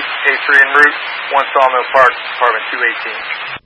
Street, A3 en route, 1 Sawmill Park, apartment 218.